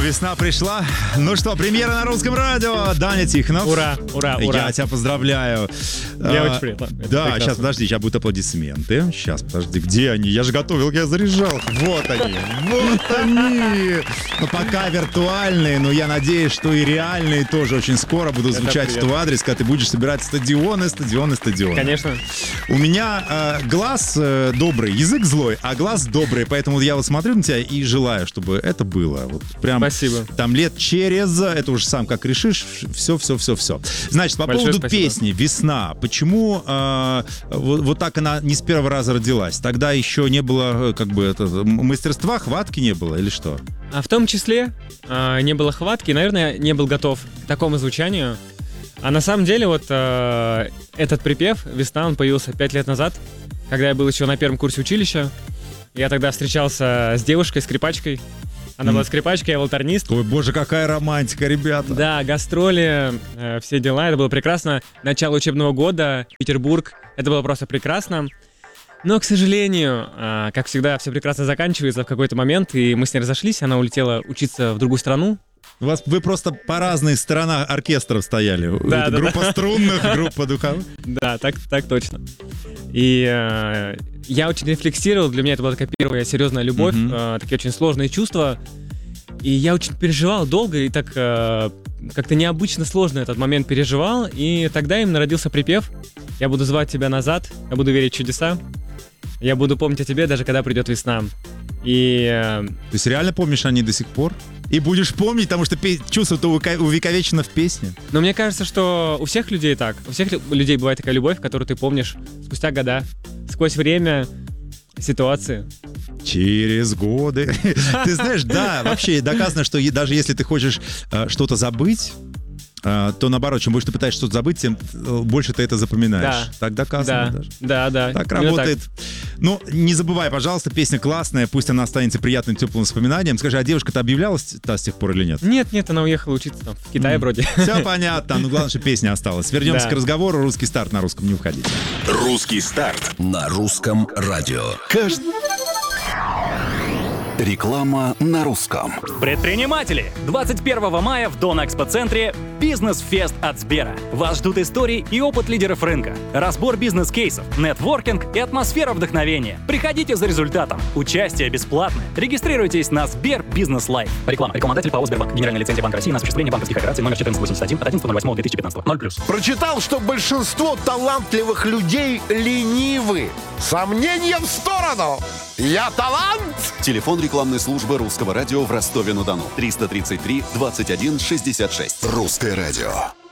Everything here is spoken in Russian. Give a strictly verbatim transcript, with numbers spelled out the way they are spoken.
весна пришла. Ну что, премьера на русском радио. Даня Тихонов. Ура, ура, ура. Я тебя поздравляю. Я а, очень приятно. Да, прекрасно. сейчас, подожди, сейчас будут аплодисменты. Сейчас, подожди, где они? Я же готовил, я заряжал. Вот они, вот они. Ну, пока виртуальные, но я надеюсь, что и реальные тоже очень скоро будут Это звучать приятно. в твой адрес, когда ты будешь собирать стадионы, стадионы, стадионы. Конечно. У меня э, глаз э, добрый, язык злой, а глаз добрый. Поэтому я вот смотрю на тебя и желаю, чтобы это было. Вот прям Спасибо. там лет через, это уже сам как решишь, все, все, все, все. Значит, по Большое поводу спасибо. песни «Весна». Почему э, вот, вот так она не с первого раза родилась? Тогда еще не было, э, как бы, это, мастерства, хватки не было или что? А в том числе э, не было хватки, наверное, не был готов к такому звучанию. А на самом деле вот э, этот припев «Весна», он появился пять лет назад, когда я был еще на первом курсе училища. Я тогда встречался с девушкой, скрипачкой. Она М. была скрипачкой, я волторнист. Ой, боже, какая романтика, ребята. Да, гастроли, э, все дела, это было прекрасно. Начало учебного года, Петербург, это было просто прекрасно. Но, к сожалению, э, как всегда, все прекрасно заканчивается в какой-то момент, и мы с ней разошлись, она улетела учиться в другую страну. У вас, вы просто по разных сторонах оркестров стояли. Да, да, группа да. струнных, группа духовых. Да, так, так точно. И э, я очень рефлексировал, для меня это была такая первая серьезная любовь, Мгм. э, такие очень сложные чувства. И я очень переживал долго и так э, как-то необычно сложно этот момент переживал. И тогда именно родился припев «Я буду звать тебя назад, я буду верить в чудеса, я буду помнить о тебе, даже когда придет весна». И э, То есть реально помнишь они до сих пор? И будешь помнить, потому что пе- чувство-то увека- увековечено в песне. но мне кажется, что у всех людей так. У всех лю- людей бывает такая любовь, которую ты помнишь спустя года, сквозь время, ситуации. Через годы. Ты знаешь, да, вообще доказано, что е- даже если ты хочешь э, что-то забыть, э, то наоборот, чем больше ты пытаешься что-то забыть, тем э, больше ты это запоминаешь. Да. Так доказано Да, даже. да, да. Так Именно работает. Ну, не забывай, пожалуйста, песня классная, пусть она останется приятным, теплым воспоминанием. Скажи, а девушка-то объявлялась та с тех пор или нет? Нет, нет, она уехала учиться там, в Китае М. вроде. Все понятно, но главное, что песня осталась. Вернемся Да. к разговору. Русский старт на русском, не уходите. Русский старт. На русском радио. Каждый... Реклама на русском. Предприниматели! двадцать первого мая в Дон-Экспо-центре «Бизнес-фест» от Сбера. Вас ждут истории и опыт лидеров рынка, разбор бизнес-кейсов, нетворкинг и атмосфера вдохновения. Приходите за результатом. Участие бесплатное. Регистрируйтесь на Сбер Бизнес Лайф. Реклама. Рекламодатель ПАО «Сбербанк». Генеральная лицензия Банка России на осуществление банковских операций номер четырнадцать восемьдесят один от одиннадцатого ноль восьмого две тысячи пятнадцатого. ноль плюс. Прочитал, что большинство талантливых людей ленивы. Сомнения в сторону. Я талант! Телефон рекламной службы русского радио в Ростове-на-Дону. триста тридцать три двадцать один шестьдесят шесть. Русское радио.